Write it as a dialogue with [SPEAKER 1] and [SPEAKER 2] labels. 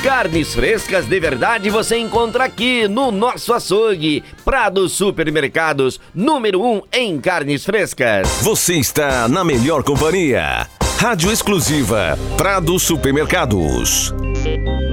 [SPEAKER 1] Carnes frescas de verdade você encontra aqui no nosso açougue. Prado Supermercados, número 1 em carnes frescas.
[SPEAKER 2] Você está na melhor companhia. Rádio exclusiva Prado Supermercados.